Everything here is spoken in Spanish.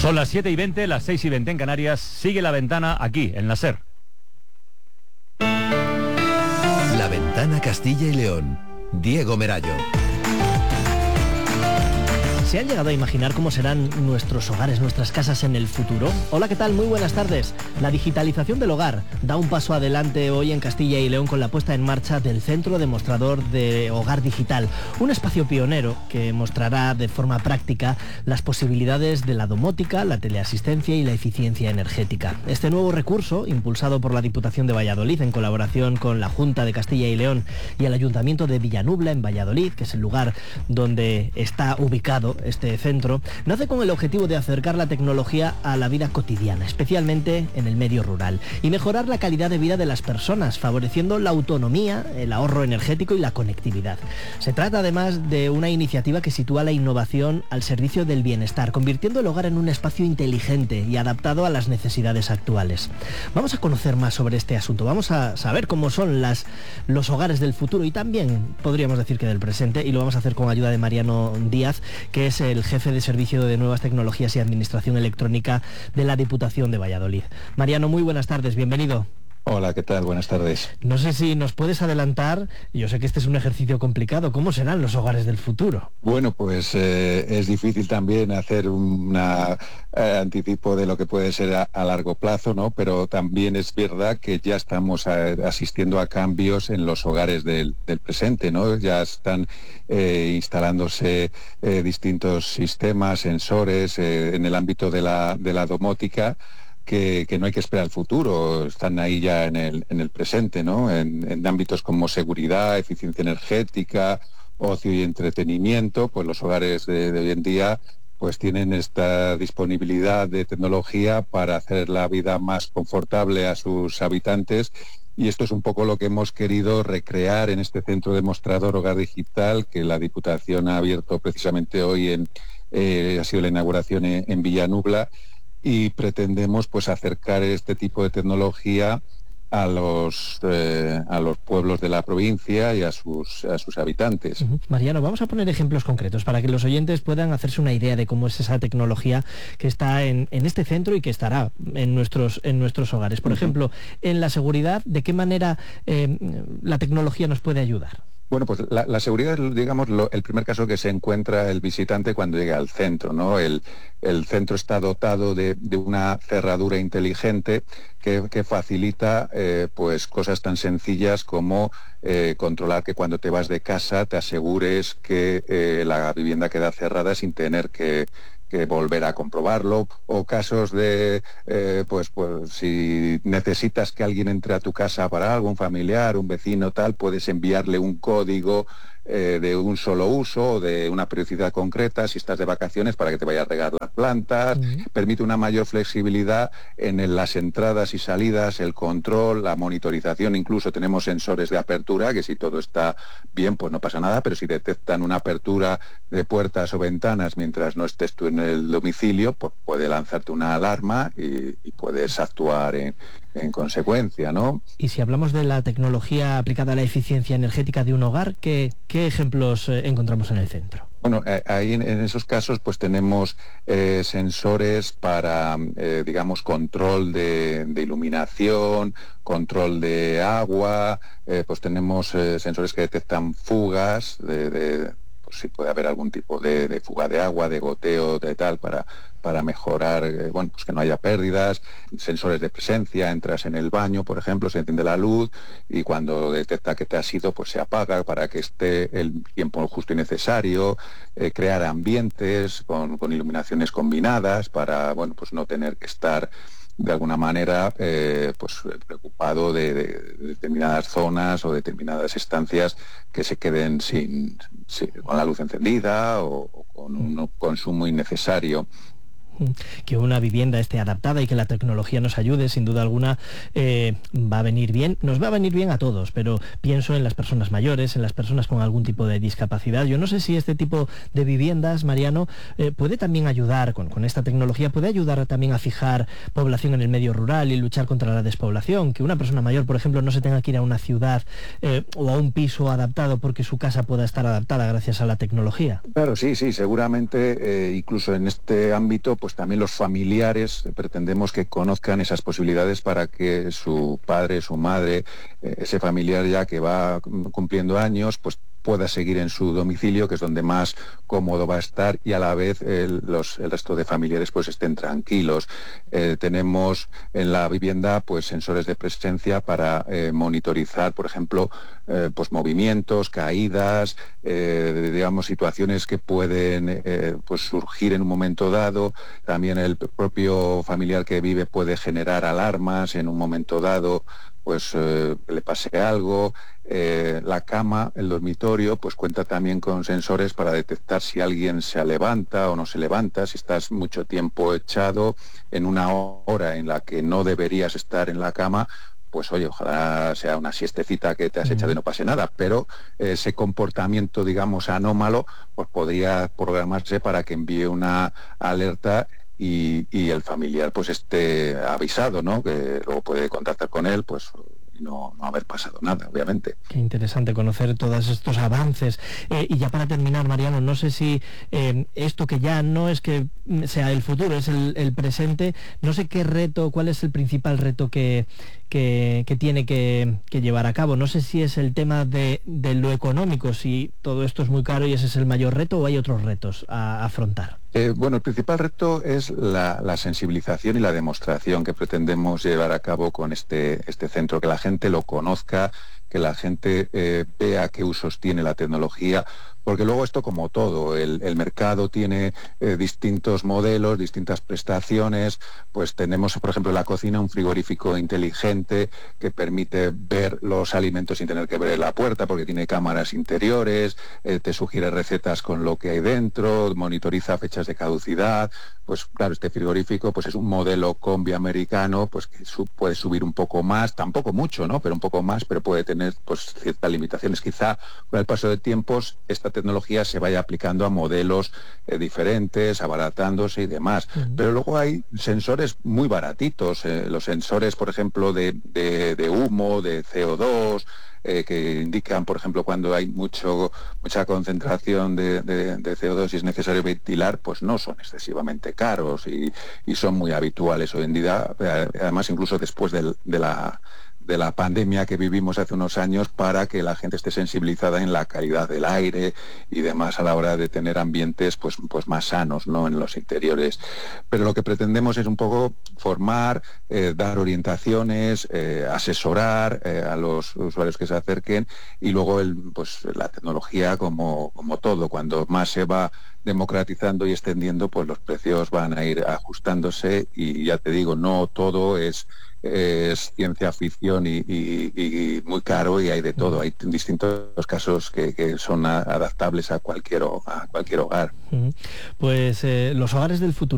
Son las 7:20, las 6:20 en Canarias. Sigue La Ventana aquí, en la SER. La Ventana Castilla y León. Diego Merayo. ¿Se han llegado a imaginar cómo serán nuestros hogares, nuestras casas en el futuro? Hola, ¿qué tal? Muy buenas tardes. La digitalización del hogar da un paso adelante hoy en Castilla y León con la puesta en marcha del Centro Demostrador de Hogar Digital, un espacio pionero que mostrará de forma práctica las posibilidades de la domótica, la teleasistencia y la eficiencia energética. Este nuevo recurso, impulsado por la Diputación de Valladolid en colaboración con la Junta de Castilla y León y el Ayuntamiento de Villanubla en Valladolid, que es el lugar donde está ubicado este centro, nace con el objetivo de acercar la tecnología a la vida cotidiana, especialmente en el medio rural, y mejorar la calidad de vida de las personas, favoreciendo la autonomía, el ahorro energético y la conectividad. Se trata además de una iniciativa que sitúa la innovación al servicio del bienestar, convirtiendo el hogar en un espacio inteligente y adaptado a las necesidades actuales. Vamos a conocer más sobre este asunto, vamos a saber cómo son los hogares del futuro y también podríamos decir que del presente, y lo vamos a hacer con ayuda de Mariano Díaz, que es el jefe de Servicio de Nuevas Tecnologías y Administración Electrónica de la Diputación de Valladolid. Mariano, muy buenas tardes, bienvenido. Hola, ¿qué tal? Buenas tardes. No sé si nos puedes adelantar, yo sé que este es un ejercicio complicado, ¿cómo serán los hogares del futuro? Bueno, pues es difícil también hacer un anticipo de lo que puede ser a largo plazo, ¿no? Pero también es verdad que ya estamos asistiendo a cambios en los hogares del presente, ¿no? Ya están instalándose distintos sistemas, sensores en el ámbito de la domótica, que no hay que esperar al futuro, están ahí ya en el presente, ¿no? En ámbitos como seguridad, eficiencia energética, ocio y entretenimiento, pues los hogares de hoy en día pues tienen esta disponibilidad de tecnología para hacer la vida más confortable a sus habitantes, y esto es un poco lo que hemos querido recrear en este centro demostrador Hogar Digital que la Diputación ha abierto precisamente hoy ha sido la inauguración en Villanubla, y pretendemos pues acercar este tipo de tecnología a los pueblos de la provincia y a sus habitantes. Mariano, vamos a poner ejemplos concretos para que los oyentes puedan hacerse una idea de cómo es esa tecnología que está en este centro y que estará en nuestros hogares. Por ejemplo, en la seguridad, ¿de qué manera la tecnología nos puede ayudar? Bueno, pues la seguridad es, digamos, el primer caso que se encuentra el visitante cuando llega al centro, ¿no? El centro está dotado de una cerradura inteligente que facilita pues cosas tan sencillas como controlar que cuando te vas de casa te asegures que la vivienda queda cerrada sin tener que volver a comprobarlo, o casos de pues si necesitas que alguien entre a tu casa para algo, un familiar, un vecino, tal, puedes enviarle un código de un solo uso o de una periodicidad concreta si estás de vacaciones para que te vaya a regar las plantas. Permite una mayor flexibilidad en las entradas y salidas, el control, la monitorización. Incluso tenemos sensores de apertura que si todo está bien pues no pasa nada, pero si detectan una apertura de puertas o ventanas mientras no estés tú en el domicilio, pues puede lanzarte una alarma y puedes actuar en consecuencia, ¿no? Y si hablamos de la tecnología aplicada a la eficiencia energética de un hogar, ¿qué ejemplos encontramos en el centro? Bueno, ahí en esos casos pues tenemos sensores para, digamos, control de iluminación, control de agua, pues tenemos sensores que detectan fugas pues si puede haber algún tipo de fuga de agua, de goteo, de tal, para mejorar, pues que no haya pérdidas, sensores de presencia, entras en el baño, por ejemplo, se enciende la luz y cuando detecta que te has ido, pues se apaga para que esté el tiempo justo y necesario, crear ambientes con iluminaciones combinadas para, pues no tener que estar de alguna manera pues preocupado de determinadas zonas o determinadas estancias que se queden con la luz encendida o con un consumo innecesario. Que una vivienda esté adaptada y que la tecnología nos ayude, sin duda alguna, va a venir bien. Nos va a venir bien a todos, pero pienso en las personas mayores, en las personas con algún tipo de discapacidad. Yo no sé si este tipo de viviendas, Mariano, puede también ayudar, con esta tecnología, puede ayudar también a fijar población en el medio rural y luchar contra la despoblación. Que una persona mayor, por ejemplo, no se tenga que ir a una ciudad o a un piso adaptado porque su casa pueda estar adaptada gracias a la tecnología. Claro, sí, seguramente, incluso en este ámbito, pues pues también los familiares pretendemos que conozcan esas posibilidades para que su padre, su madre, ese familiar ya que va cumpliendo años, pues pueda seguir en su domicilio, que es donde más cómodo va a estar, y a la vez el resto de familiares pues estén tranquilos. Tenemos en la vivienda pues sensores de presencia para monitorizar, por ejemplo, pues movimientos, caídas, digamos situaciones que pueden pues surgir en un momento dado. También el propio familiar que vive puede generar alarmas en un momento dado, pues que le pase algo. La cama, el dormitorio, pues cuenta también con sensores para detectar si alguien se levanta o no se levanta, si estás mucho tiempo echado en una hora en la que no deberías estar en la cama. Pues oye, ojalá sea una siestecita que te has echado y no pase nada, pero ese comportamiento, digamos, anómalo, pues podría programarse para que envíe una alerta y el familiar pues esté avisado, ¿no? Que luego puede contactar con él, pues no haber pasado nada, obviamente. Qué interesante conocer todos estos avances. Y ya para terminar, Mariano, no sé si esto que ya no es que sea el futuro, es el presente, no sé qué reto, cuál es el principal reto que tiene que llevar a cabo. No sé si es el tema de lo económico, si todo esto es muy caro y ese es el mayor reto, o hay otros retos a afrontar. Bueno, el principal reto es la sensibilización y la demostración que pretendemos llevar a cabo con este centro, que la gente lo conozca, que la gente vea qué usos tiene la tecnología, porque luego esto, como todo, el mercado tiene distintos modelos, distintas prestaciones. Pues tenemos, por ejemplo, en la cocina un frigorífico inteligente que permite ver los alimentos sin tener que ver la puerta, porque tiene cámaras interiores, te sugiere recetas con lo que hay dentro, monitoriza fechas de caducidad. Pues claro, este frigorífico pues es un modelo combi americano, pues que puede subir un poco más, tampoco mucho, ¿no? Pero un poco más, pero puede tener pues ciertas limitaciones. Quizá con el paso de tiempos esta tecnología se vaya aplicando a modelos diferentes, abaratándose y demás. Pero luego hay sensores muy baratitos, los sensores, por ejemplo, de humo, de CO2, que indican, por ejemplo, cuando hay mucha concentración de CO2 y es necesario ventilar, pues no son excesivamente caros y son muy habituales hoy en día, además incluso después de la pandemia que vivimos hace unos años, para que la gente esté sensibilizada en la calidad del aire y demás a la hora de tener ambientes pues más sanos, ¿no?, en los interiores. Pero lo que pretendemos es un poco formar, dar orientaciones, asesorar a los usuarios que se acerquen, y luego la tecnología como todo, cuando más se va democratizando y extendiendo, pues los precios van a ir ajustándose, y ya te digo, no todo es ciencia ficción y muy caro, y hay de todo. Hay distintos casos que son adaptables a cualquier hogar. Pues los hogares del futuro.